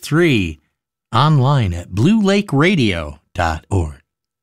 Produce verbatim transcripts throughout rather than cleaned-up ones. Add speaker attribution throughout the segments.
Speaker 1: three, online at blue lake radio dot org.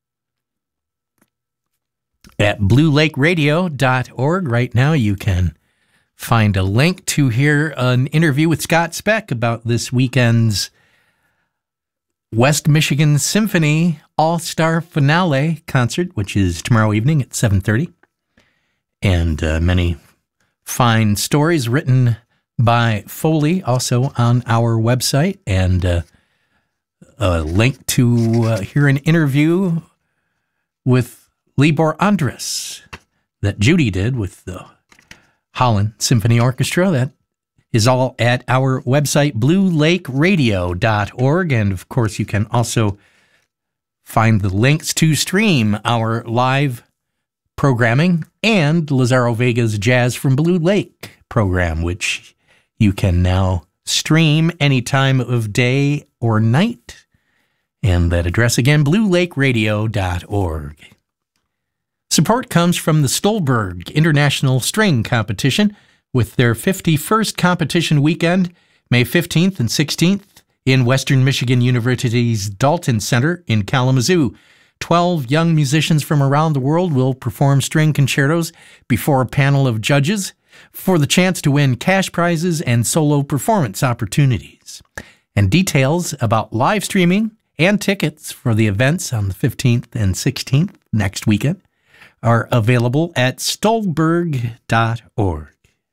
Speaker 1: At blue lake radio dot org right now you can find a link to hear an interview with Scott Speck about this weekend's West Michigan Symphony All-Star Finale concert, which is tomorrow evening at seven thirty. And uh, many fine stories written by Foley also on our website, and uh, a link to uh, hear an interview with Libor Andrus that Judy did with the Holland Symphony Orchestra. That is all at our website, blue lake radio dot org. And, of course, you can also find the links to stream our live programming and Lazaro Vega's Jazz from Blue Lake program, which you can now stream any time of day or night. And that address again, blue lake radio dot org. Support comes from the Stolberg International String Competition with their fifty-first competition weekend, May fifteenth and sixteenth, in Western Michigan University's Dalton Center in Kalamazoo. Twelve young musicians from around the world will perform string concertos before a panel of judges for the chance to win cash prizes and solo performance opportunities. And details about live streaming and tickets for the events on the fifteenth and sixteenth next weekend are available at stolberg dot org.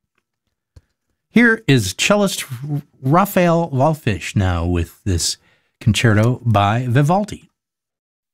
Speaker 1: Here is cellist Raphael Wallfisch now with this concerto by Vivaldi.